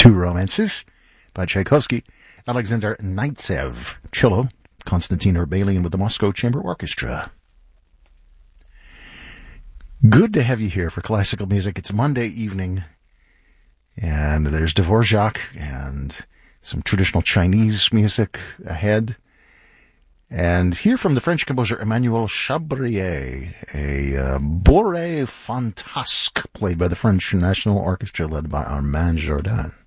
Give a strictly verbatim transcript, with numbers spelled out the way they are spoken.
Two Romances by Tchaikovsky, Alexander Naitsev, cello, Konstantin Urbalian with the Moscow Chamber Orchestra. Good to have you here for classical music. It's Monday evening, and there's Dvorak and some traditional Chinese music ahead. And here from the French composer Emmanuel Chabrier, a uh, bourrée fantasque played by the French National Orchestra led by Armand Jordan.